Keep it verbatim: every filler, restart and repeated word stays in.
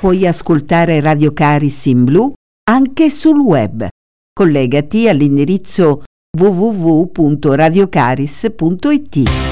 puoi ascoltare Radio Caris in blu anche sul web. Collegati all'indirizzo w w w punto radiocaris punto i t.